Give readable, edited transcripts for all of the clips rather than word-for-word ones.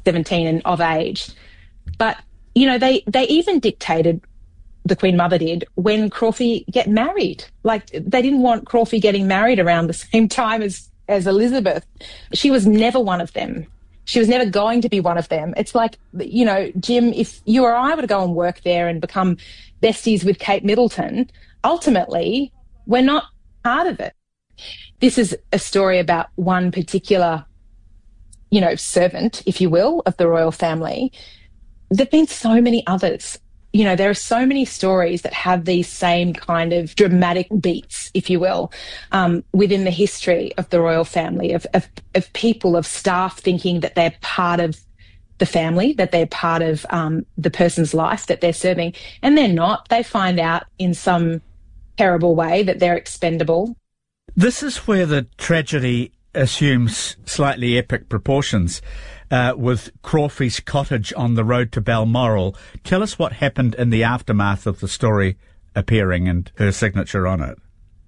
17 and of age. But, you know, they even dictated, the Queen Mother did, when Crawford get married. Like, they didn't want Crawford getting married around the same time as Elizabeth. She was never one of them. She was never going to be one of them. It's like, you know, Jim, if you or I were to go and work there and become besties with Kate Middleton, ultimately, we're not part of it. This is a story about one particular, you know, servant, if you will, of the royal family. There have been so many others. You know, there are so many stories that have these same kind of dramatic beats, if you will, within the history of the royal family, of people, of staff thinking that they're part of the family, that they're part of the person's life that they're serving, and they're not. They find out in some terrible way that they're expendable. This is where the tragedy assumes slightly epic proportions. With Crawford's cottage on the road to Balmoral. Tell us what happened in the aftermath of the story appearing and her signature on it.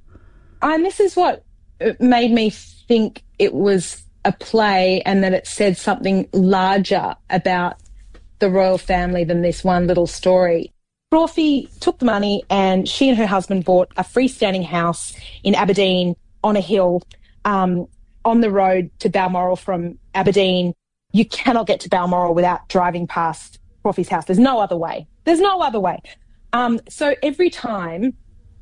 And this is what made me think it was a play and that it said something larger about the royal family than this one little story. Crawford took the money and she and her husband bought a freestanding house in Aberdeen on a hill on the road to Balmoral from Aberdeen. You cannot get to Balmoral without driving past Crawford's house. There's no other way. There's no other way. So every time,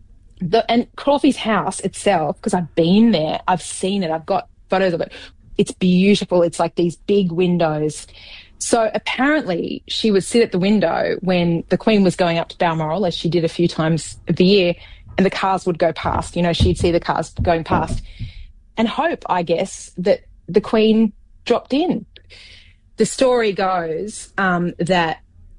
and Crawford's house itself, because I've been there, I've seen it, I've got photos of it. It's beautiful. It's like these big windows. So apparently she would sit at the window when the Queen was going up to Balmoral, as she did a few times of the year, and the cars would go past. You know, she'd see the cars going past and hope, I guess, that the Queen dropped in. The story goes that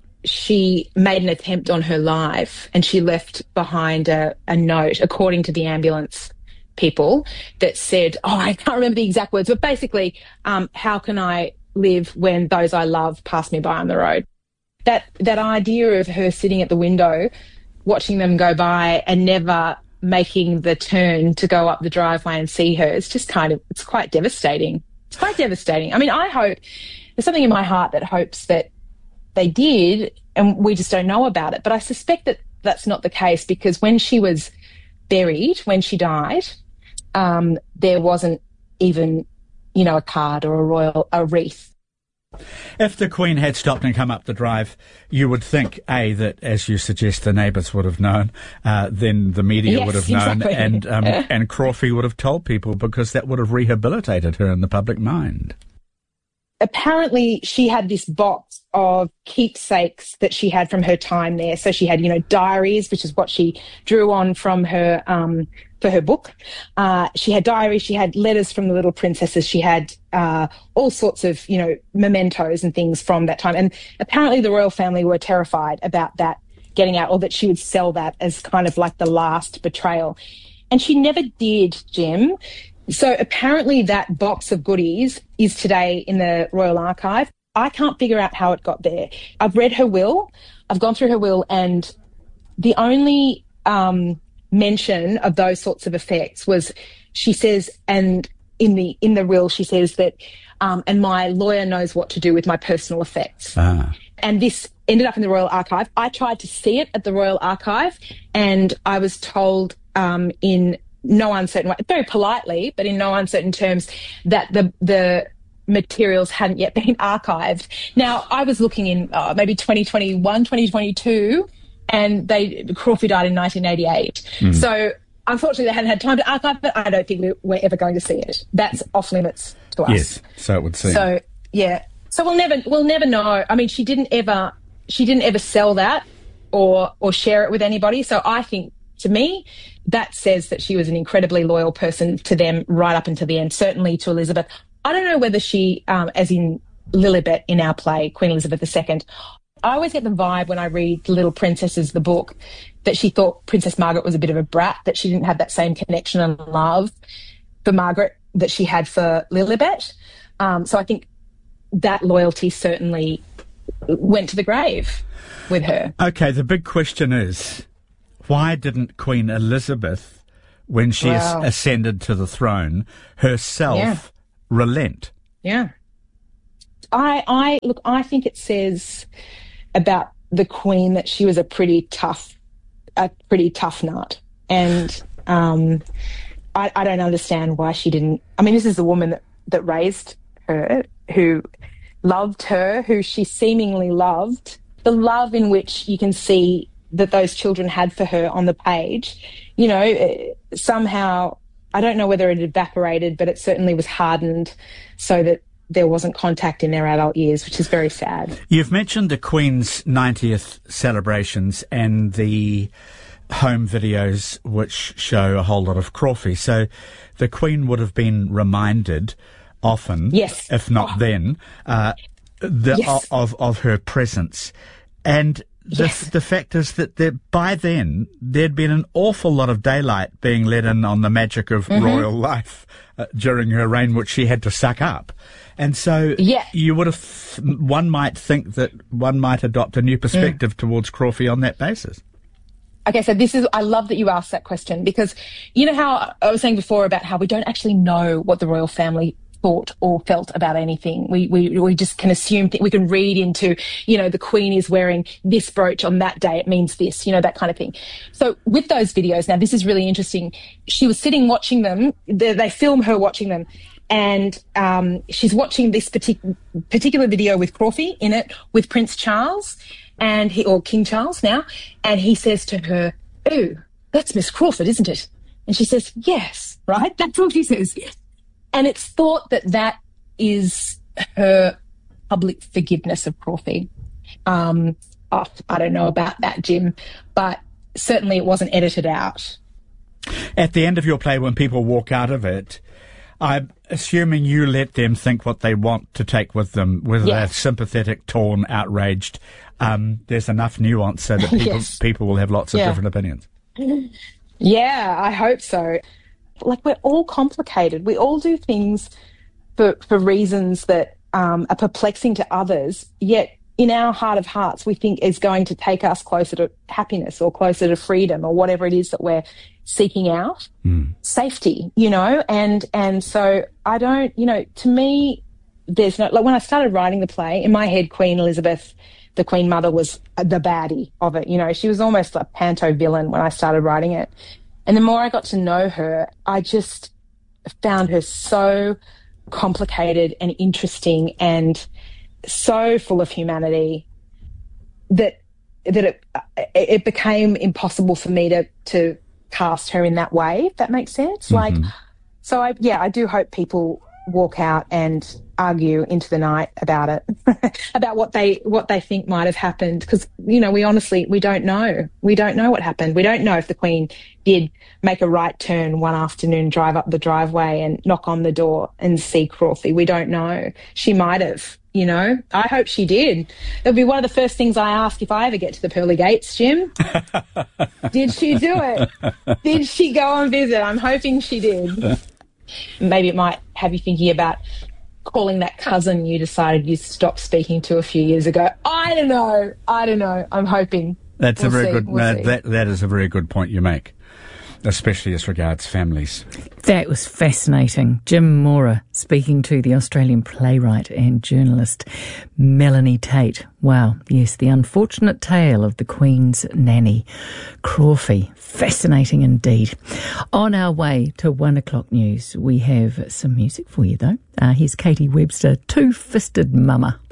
she made an attempt on her life and she left behind a note, according to the ambulance people, that said, I can't remember the exact words, but basically, how can I live when those I love pass me by on the road? That idea of her sitting at the window, watching them go by and never making the turn to go up the driveway and see her, it's just it's quite devastating. It's quite devastating. I mean, I hope, there's something in my heart that hopes that they did and we just don't know about it. But I suspect that that's not the case, because when she was buried, when she died, there wasn't even, you know, a card or a wreath. If the Queen had stopped and come up the drive, you would think, A, that, as you suggest, the neighbours would have known, then the media would have known, exactly. And Crawford would have told people, because that would have rehabilitated her in the public mind. Apparently, she had this box of keepsakes that she had from her time there. So she had, you know, diaries, which is what she drew on from her for her book. She had diaries, she had letters from the little princesses, she had all sorts of, you know, mementos and things from that time. And apparently the royal family were terrified about that getting out, or that she would sell that as kind of like the last betrayal. And she never did, Jim. So apparently that box of goodies is today in the Royal Archive. I can't figure out how it got there. I've read her will. I've gone through her will, and the only mention of those sorts of effects was, she says, and in the will she says that, and my lawyer knows what to do with my personal effects. And this ended up in the Royal Archive. I tried to see it at the Royal Archive, and I was told in no uncertain way, very politely, but in no uncertain terms, that the materials hadn't yet been archived. Now, I was looking in maybe 2021, 2022, and Crawford died in 1988. So unfortunately, they hadn't had time to archive it. I don't think we're ever going to see it. That's off limits to us. Yes, so it would seem. So yeah, so we'll never know. I mean, she didn't ever sell that or share it with anybody. So I think, to me, that says that she was an incredibly loyal person to them right up until the end, certainly to Elizabeth. I don't know whether she, as in Lilibet in our play, Queen Elizabeth II, I always get the vibe when I read The Little Princesses, the book, that she thought Princess Margaret was a bit of a brat, that she didn't have that same connection and love for Margaret that she had for Lilibet. So I think that loyalty certainly went to the grave with her. Okay, the big question is, why didn't Queen Elizabeth, when she ascended to the throne, herself relent? Yeah. I think it says about the Queen that she was a pretty tough nut. And I don't understand why she didn't. I mean, this is the woman that raised her, who loved her, who she seemingly loved. The love in which you can see that those children had for her on the page, you know, somehow, I don't know whether it evaporated, but it certainly was hardened so that there wasn't contact in their adult years, which is very sad. You've mentioned the Queen's 90th celebrations and the home videos which show a whole lot of Crawfie. So the Queen would have been reminded often, yes, if not then, yes, of her presence. And the fact is that by then there'd been an awful lot of daylight being let in on the magic of royal life during her reign, which she had to suck up. And so you would have, one might think that one might adopt a new perspective towards Crawfie on that basis. Okay, so I love that you asked that question, because you know how I was saying before about how we don't actually know what the royal family thought or felt about anything. We just can assume, we can read into, you know, the Queen is wearing this brooch on that day, it means this, you know, that kind of thing. So with those videos, now this is really interesting. She was sitting watching them, they film her watching them, and she's watching this particular video with Crawfie in it, with Prince Charles, or King Charles now, and he says to her, "Oh, that's Miss Crawford, isn't it?" And she says, "Yes," right? That's what she says. And it's thought that is her public forgiveness of Crawfie. I don't know about that, Jim, but certainly it wasn't edited out. At the end of your play, when people walk out of it, I'm assuming you let them think what they want to take with them, whether they're sympathetic, torn, outraged. There's enough nuance so that people will have lots of different opinions. Yeah, I hope so. Like, we're all complicated. We all do things for reasons that are perplexing to others, yet in our heart of hearts we think is going to take us closer to happiness or closer to freedom or whatever it is that we're seeking out. Safety, you know, and so I don't, you know, to me, there's no, like, when I started writing the play, in my head, Queen Elizabeth, the Queen Mother, was the baddie of it. You know, she was almost a panto villain when I started writing it. And the more I got to know her, I just found her so complicated and interesting and so full of humanity that it became impossible for me to cast her in that way, if that makes sense. Like, so I do hope people walk out and argue into the night about it, about what they think might have happened, because, you know, we don't know. We don't know what happened. We don't know if the Queen did make a right turn one afternoon, drive up the driveway and knock on the door and see Crawfie. We don't know. She might have, you know. I hope she did. It'll be one of the first things I ask if I ever get to the pearly gates, Jim. Did she do it? Did she go and visit? I'm hoping she did. Maybe it might have you thinking about calling that cousin you decided you stopped speaking to a few years ago. I don't know. I'm hoping. That's a very good. That is a very good point you make, especially as regards families. That was fascinating. Jim Mora speaking to the Australian playwright and journalist Melanie Tate. Wow, yes, the unfortunate tale of the Queen's nanny, Crawfie. Fascinating indeed. On our way to 1 o'clock news, we have some music for you though. Here's Katie Webster, Two-Fisted Mama.